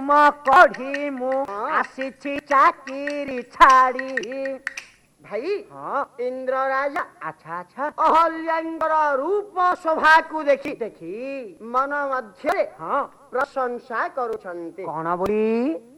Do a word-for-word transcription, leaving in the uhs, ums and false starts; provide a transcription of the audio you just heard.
କାମ କଢି ମୁଁ ଆସିଛି ଚାକିରି ଛାଡ଼ି। ଭାଇ ହଁ ଇନ୍ଦ୍ର ରାଜା ଆଚ୍ଛା ଆଚ୍ଛା ଅହଲ୍ୟାଙ୍କର ରୂପ ଶୋଭାକୁ ଦେଖି ଦେଖି ମନ ମଧ୍ୟରେ ହଁ ପ୍ରଶଂସା କରୁଛନ୍ତି। କଣ ବୋଲି